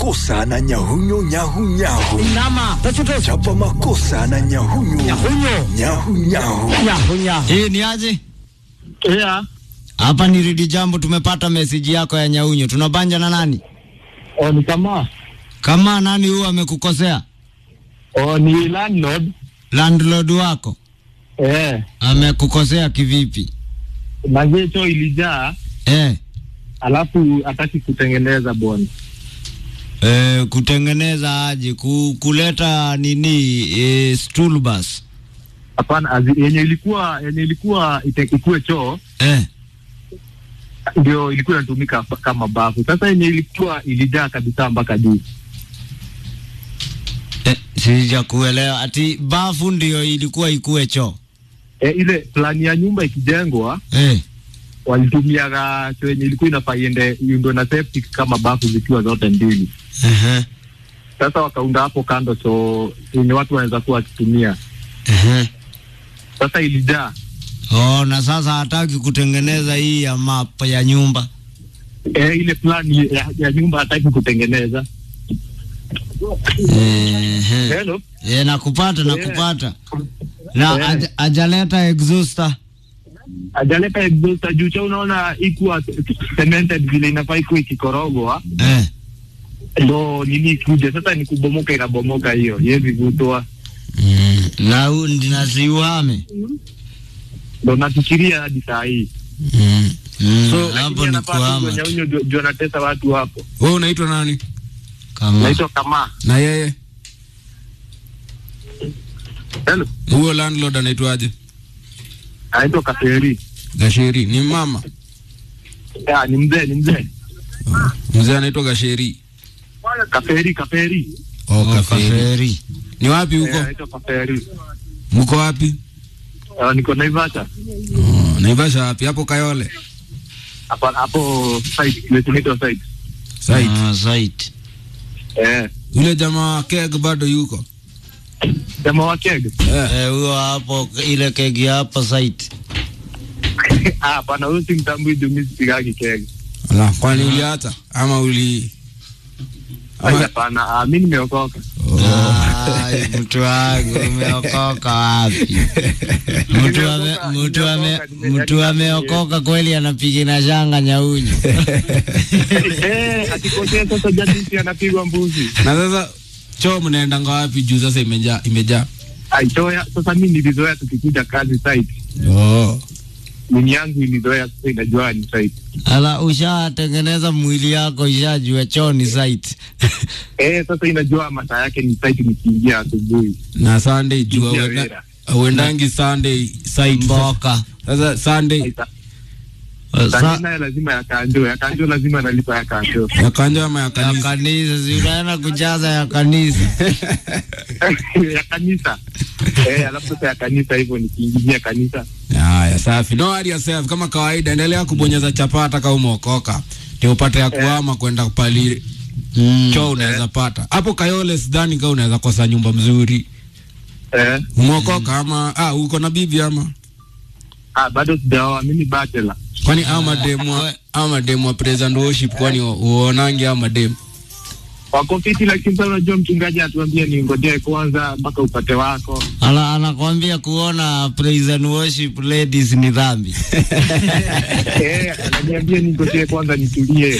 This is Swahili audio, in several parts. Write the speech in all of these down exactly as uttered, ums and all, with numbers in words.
makosa na nyahunyo nyahu nyahu. Inama, tachuto. Chapa makosa na nyahunyo. Nyahunyo. Nyahu nyahu. Nyahu nyahu. Hii ni aje? Yeah. Hapa ni Ridi Jambo, tumepata message yako ya nyahunyo. Tunabanja na nani? O ni kama. Kama nani huwa amekukosea? O ni landlord. Landlord wako? Eh. Amekukosea kivipi? Mazecho ilijaa. Eh. Alafu hataki kutengeneza bwana. Eh, kutengeneza aje? Ku, kuleta nini? Eh, stool bus. Hapana, yenye ilikuwa yenye ilikuwa ikue choo. Eh. Ndio ilikuwa inatumika kama bafu. Sasa yenye ilikuwa ilijaa kabisa mpaka juu. Eh, sija kuelewa. Ati bafu ndio ilikuwa ikue choo. Eh, ile plani ya nyumba ikijengwa. Eh. Walitumiaga choo yenye ilikuwa inafaa iende iundwe na septic kama bafu zikiwa zote mbili. Eh. Uh-huh. Sasa wakaunda hapo kando choo yenye watu wanaweza kuwa wakitumia. Eh. Uh-huh. Sasa ilijaa. Oh, na sasa hataki kutengeneza hii ya map ya nyumba. Eh, ile plani ya, ya nyumba hataki kutengeneza. Eh. Hello. Eh, nakupata nakupata. Na eh. aj, ajaleta exhauster. Ajaleta exhauster juu cha unaona ikuwa cemented vile inafaa ikuwa ikikorogwa. Eh. Ndo nini kuja sasa ni kubomoka inabomoka hiyo. Yezi kutoa. Mm. Na ndinasiuhame. Ndo nafikiria hadi saa hii. Mm. Mm. So hapo ni kuhama. Nyahunyo ndio anatesa watu hapo. Wewe unaitwa nani? Kama. Naitwa Kama. Na yeye? Hello. Huyo landlord anaitwaje? Anaitwa Kaferi. Gasheri. Ni mama? Ya, ni mzee, ni mzee. Oh. Mzee anaitwa Gasheri. Kaferi, Kaferi. Oh, Oh, Kaferi. Kaferi. Ni wapi huko? Eh, anaitwa Kaferi. Mko wapi? Uh, niko Naivasha. Oh, Naivasha wapi? Hapo Kayole. Hapo hapo site, tunaitwa site. Site. Ah, site. Eh. Yule jamaa keg bado yuko? Jamaa wa keg. Eh, huyo hapo ile kegi hapo site. Ah, bana huyo si mtambui dumi sigagi keg. Ala, kwani uliacha ama uli Ama pana, ah, mimi nimeokoka. Ah, mtu wangu umeokoka wapi? Mtu ame mtu ame mtu ameokoka kweli, anapiga na shanga nyahunyo. Eh, akikosea sasa jadi anapigwa mbuzi. Na sasa choo mnaenda ngapi juu sasa imejaa imejaa? Ai choya sasa mimi nilizoea tukikuja kazi site. Oh. Mimi yangu ilizoea sasa inajua ni site. Ala, ushatengeneza mwili yako ishajua choo ni site. Eh, sasa inajua masaa yake ni site nikiingia asubuhi. Na Sunday jua wenda wendangi Sunday site mboka. Sasa Sunday Sunday lazima ya kanjo, ya kanjo lazima analipa ya kanjo. Ya kanjo ama ya kanisa? Ya kanisa, si unaenda kujaza ya kanisa. Ya kanisa. Eh, alafu sasa ya kanisa hivyo nikiingia kanisa. Haya, safi. No worry yourself, kama kawaida endelea kubonyeza chapata kama umeokoka. Ndio upate ya kuhama kwenda kupali. Mm. Choo unaweza pata. Hapo Kayole sidhani kama unaweza kosa nyumba mzuri. Eh. Umeokoka ama ah uko na bibi ama? Ah, bado sijaoa, mimi bachelor. Kwani ama demo ama demo present worship kwani uonange ama demo? Wako fiti, lakini sasa unajua mchungaji atuambia ni ngojee kwanza mpaka upate wako. Ala, anakuambia kuona praise and worship ladies ni dhambi. Eh, ananiambia ni ngojee kwanza nitulie.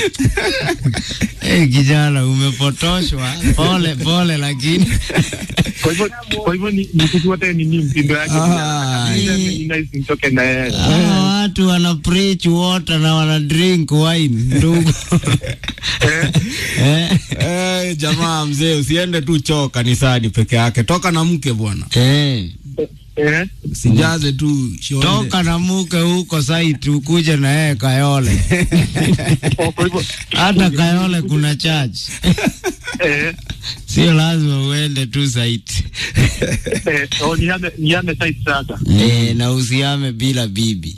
Eh, kijana umepotoshwa. Pole pole lakini. Kwa hivyo kwa hivyo ni ni kitu wote ni nini mtindo yake. Ah, ni nice nitoke na yeye. Ah, watu wana preach water na wana drink wine ndugu. Eh. Eh. Eh, jamaa mzee usiende tu choo kanisani peke yake. Toka na mke bwana. Eh. Eh. Sijaze tu shonde. Toka na mke huko site ukuje na yeye Kayole. Kwa hivyo hata Kayole kuna church. Eh. Sio lazima uende tu site. Eh, oh, ni hame ni hame site sasa. Eh, na usiame bila bibi.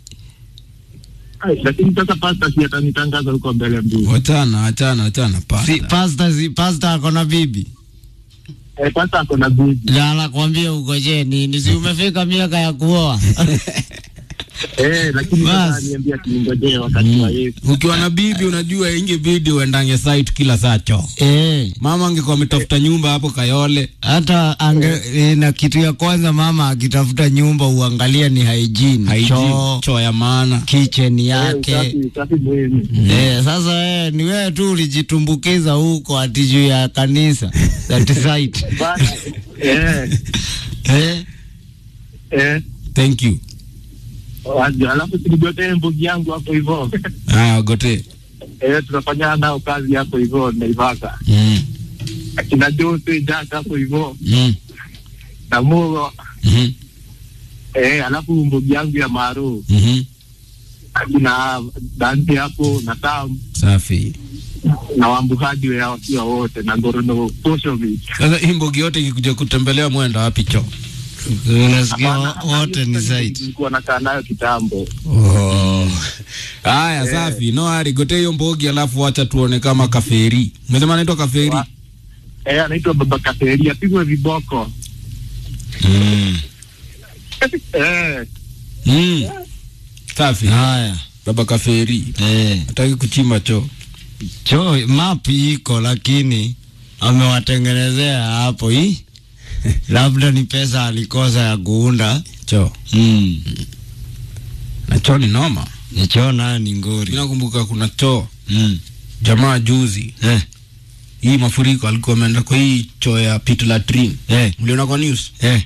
Ai, lakini sasa pastor si atanitangaza huko mbele mbele. Achana, achana, achana pastor. Si pastor, si pastor ako na bibi. Eh, pastor ako na bibi. Na anakuambia ugoje nini? Si umefika miaka ya kuoa. Eh, lakini sasa niambia kiningojea wakati wa Yesu. Ukiwa na bibi unajua ingebidi uendange site kila saa choo. Eh. Mama angekuwa ametafuta nyumba hapo Kayole. Hata ange, e, na kitu ya kwanza mama akitafuta nyumba uangalia ni hygiene. Hygiene, Choo, choo ya maana. kitchen yake. Eh, usafi, usafi muhimu. Eh, sasa eh, ni wewe tu ulijitumbukiza huko ati juu ya kanisa. That site. Bana, eh. Eh. Eh. Thank you. Waje, alafu tuligote mbogi yangu hapo hivyo. Ah, gote. Eh, tunafanya nao kazi hapo hivyo Naivasha. Mm. Akina Jose Jack hapo hivyo. Mm. Na Muro. Mhm. Eh, alafu mbogi yangu ya Maru. Mhm. Akina Dante hapo na Sam. Safi. Na Wambuhaji wao wakiwa wote na Ngorono Poshovic. Sasa hii mbogi yote ikikuja kutembelea mwenda wapi choo? Unasikia wote ni site. Nilikuwa nakaa nayo kitambo. Oh. Haya, safi. No hari, gote hiyo mbogi alafu acha tuone kama Kaferi. Umesema anaitwa Kaferi? Eh, anaitwa Baba Kaferi, apigwe viboko. Mm. Eh. Mm. Safi. Haya. Baba Kaferi. Eh. Hataki kuchimba choo. Choo map iko lakini amewatengenezea hapo hii. Labda ni pesa alikosa ya kuunda Choo. Mm. Na choo ni noma. Ni choo nayo ni ngori. Mimi nakumbuka kuna choo. Mm. Jamaa juzi. Eh. Hii mafuriko alikuwa ameenda kwa hii choo ya pit latrine. Eh. Mliona kwa news? Eh.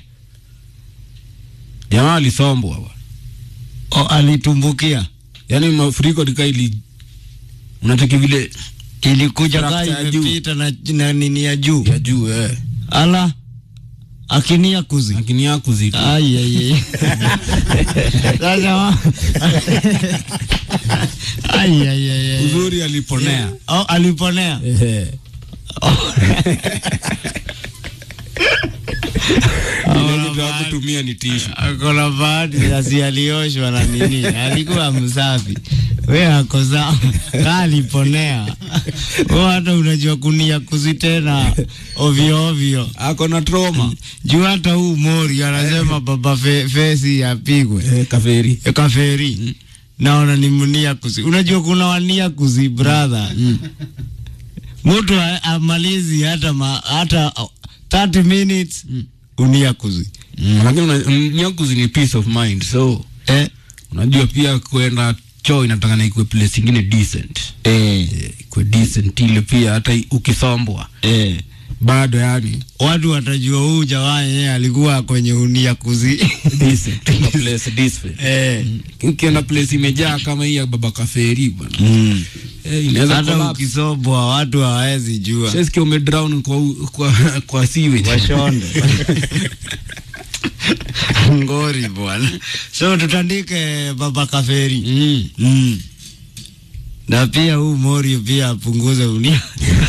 Jamaa alisombwa bwana. O alitumbukia. Yaani mafuriko dika ili unataka vile Ilikuja Trakta kai ya juu. imepita na, na nini ya juu. ya juu eh. Ala. Akinia kuzi. Lakini yako zito. Ai ai ai. Sasa wa. Ai ai ai. Uzuri aliponea. Oh, aliponea. Eh. Ndio ndio kutumia ni tishu. Akona bahati sasa alioshwa na nini? Alikuwa msafi. Wewe hako sawa. Kaliponea. Wewe hata unajua kunia kuzi tena ovyo ovyo. Ako na trauma. Juu hata huu Mori anasema baba fe, fesi yapigwe. Eh, Kaferi. E, Kaferi. Mm. Naona ni mnia kuzi. Unajua kuna wania kuzi brother. Mm. Mtu amalizi hata ma, hata thirty minutes mm. unia kuzi. Mm, lakini nia kuzi ni peace of mind. So, eh unajua pia kwenda choo inataka na ikuwe place nyingine decent. Eh, ikuwe decent ile pia hata ukisombwa. Eh. Bado yani watu watajua huu jamaa yeye alikuwa kwenye unia kuzi. Decent. Place decent. Eh. Ukienda place imejaa kama hii ya baba Kaferi bwana. Mm. Eh, inaweza hata ukisobwa watu hawezi jua. Sasa ume drown kwa kwa kwa sewage. Washonde. Ngori bwana. So tutandike baba Kaferi. Mm. Mm. Na pia huu Mori pia apunguze unia.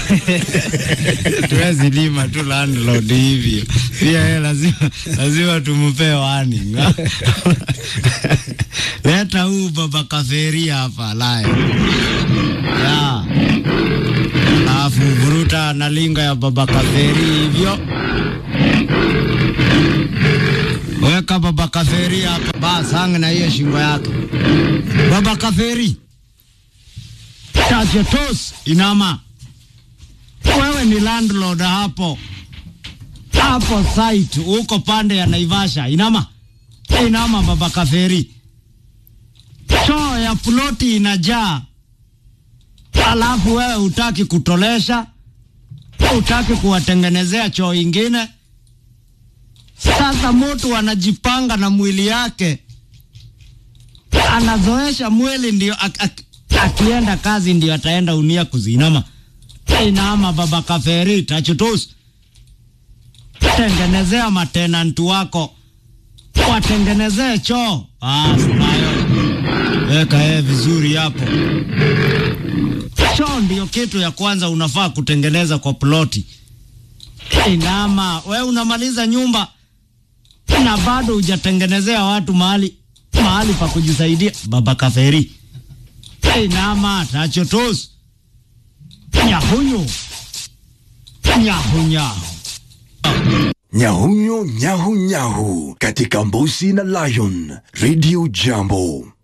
Tuwezi lima tu landlord hivyo. Pia yeye lazima lazima tumpe warning. Leta huu baba Kaferi hapa live. Ya. Alafu vuruta na linga ya baba Kaferi hivyo. Weka baba Kaferi hapa. Bas hanga na hiyo shingo yake. Baba Kaferi. Chache tos inama. Wewe ni landlord hapo. Hapo site uko pande ya Naivasha. Inama. Inama baba Kaferi. Choo ya ploti inajaa. Alafu wewe utaki kutolesha. Utaki kuwatengenezea choo ingine. Sasa mtu anajipanga na mwili yake. Anazoesha mwili ndio ak, ak, akienda kazi ndio ataenda unia kuzinama. Inama baba Kaferi tachutus. Tengenezea matenantu wako. Watengenezee choo. Ah, sunayo. Weka yeye vizuri hapo. Choo ndio kitu ya kwanza unafaa kutengeneza kwa ploti. Inama, wewe unamaliza nyumba na bado hujatengenezea watu mahali mahali pa kujisaidia. Baba Kaferi. Inama tachotos. Nyahunyu. Nyahunyahu. Nyahunyo nyahu nyahu katika Mbuzi na Lion Radio Jambo.